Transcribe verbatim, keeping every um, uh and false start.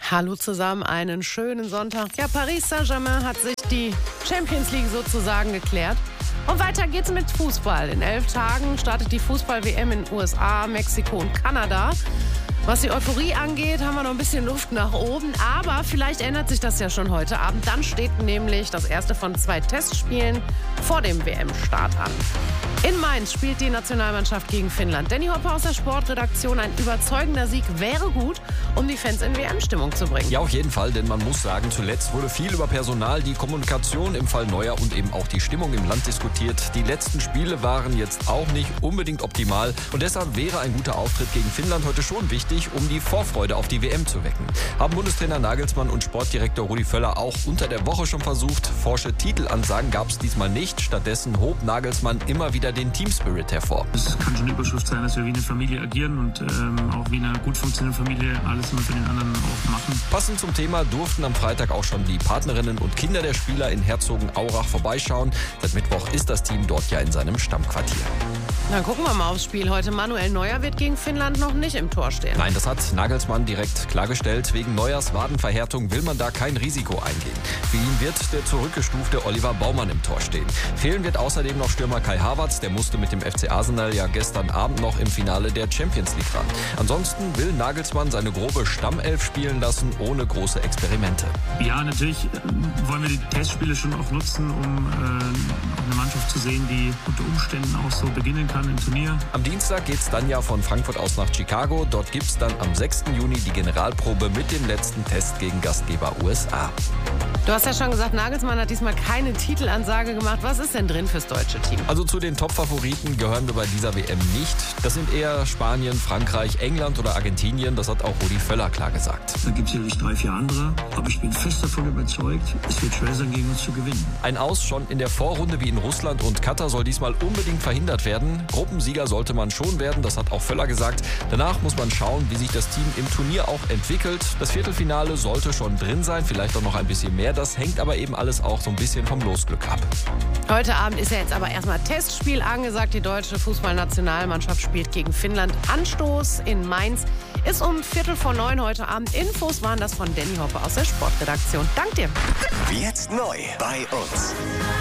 Hallo zusammen, einen schönen Sonntag. Ja, Paris Saint-Germain hat sich die Champions League sozusagen geklärt. Und weiter geht's mit Fußball. In elf Tagen startet die Fußball-W M in U S A, Mexiko und Kanada. Was die Euphorie angeht, haben wir noch ein bisschen Luft nach oben. Aber vielleicht ändert sich das ja schon heute Abend. Dann steht nämlich das erste von zwei Testspielen vor dem W M-Start an. In Mainz spielt die Nationalmannschaft gegen Finnland. Danny Hopper aus der Sportredaktion. Ein überzeugender Sieg wäre gut, um die Fans in W M-Stimmung zu bringen. Ja, auf jeden Fall, denn man muss sagen, zuletzt wurde viel über Personal, die Kommunikation im Fall Neuer und eben auch die Stimmung im Land diskutiert. Die letzten Spiele waren jetzt auch nicht unbedingt optimal und deshalb wäre ein guter Auftritt gegen Finnland heute schon wichtig, um die Vorfreude auf die W M zu wecken. Haben Bundestrainer Nagelsmann und Sportdirektor Rudi Völler auch unter der Woche schon versucht. Forsche Titelansagen gab es diesmal nicht. Stattdessen hob Nagelsmann immer wieder den Teamspirit hervor. Es kann schon eine Überschrift sein, dass wir wie eine Familie agieren und ähm, auch wie eine gut funktionierende Familie alles immer für den anderen auch machen. Passend zum Thema durften am Freitag auch schon die Partnerinnen und Kinder der Spieler in Herzogenaurach vorbeischauen. Seit Mittwoch ist das Team dort ja in seinem Stammquartier. Dann gucken wir mal aufs Spiel heute. Manuel Neuer wird gegen Finnland noch nicht im Tor stehen. Nein, das hat Nagelsmann direkt klargestellt. Wegen Neuers Wadenverhärtung will man da kein Risiko eingehen. Für ihn wird der zurückgestufte Oliver Baumann im Tor stehen. Fehlen wird außerdem noch Stürmer Kai Havertz. Der musste mit dem F C Arsenal ja gestern Abend noch im Finale der Champions League ran. Ansonsten will Nagelsmann seine grobe Stammelf spielen lassen, ohne große Experimente. Ja, natürlich äh, wollen wir die Testspiele schon auch nutzen, um äh, eine Mannschaft zu sehen, die unter Umständen auch so beginnen kann im Turnier. Am Dienstag geht es dann ja von Frankfurt aus nach Chicago. Dort gibt es dann am sechsten Juni die Generalprobe mit dem letzten Test gegen Gastgeber U S A. Du hast ja schon gesagt, Nagelsmann hat diesmal keine Titelansage gemacht. Was ist denn drin fürs deutsche Team? Also zu den Top-Favoriten gehören wir bei dieser W M nicht. Das sind eher Spanien, Frankreich, England oder Argentinien. Das hat auch Rudi Völler klar gesagt. Da gibt es sicherlich drei, vier andere. Aber ich bin fest davon überzeugt, es wird schwer sein, gegen uns zu gewinnen. Ein Aus schon in der Vorrunde wie in Russland und Katar soll diesmal unbedingt verhindert werden. Gruppensieger sollte man schon werden, das hat auch Völler gesagt. Danach muss man schauen, wie sich das Team im Turnier auch entwickelt. Das Viertelfinale sollte schon drin sein, vielleicht auch noch ein bisschen mehr. Das hängt aber eben alles auch so ein bisschen vom Losglück ab. Heute Abend ist ja jetzt aber erstmal Testspiel angesagt. Die deutsche Fußballnationalmannschaft spielt gegen Finnland. Anstoß in Mainz ist um Viertel vor neun heute Abend. Infos waren das von Danny Hopper aus der Sportredaktion. Dank dir. Jetzt neu bei uns.